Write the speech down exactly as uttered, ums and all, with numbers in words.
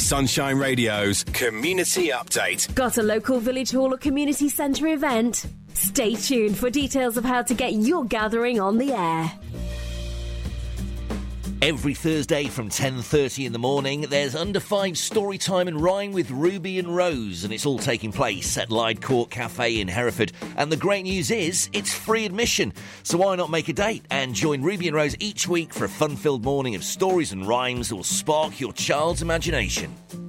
Sunshine Radio's Community Update. Got a local village hall or community centre event? Stay tuned for details of how to get your gathering on the air. Every Thursday from ten thirty in the morning, there's Under five story time and rhyme with Ruby and Rose, and it's all taking place at Lyde Court Cafe in Hereford. And the great news is, it's free admission, so why not make a date and join Ruby and Rose each week for a fun-filled morning of stories and rhymes that will spark your child's imagination.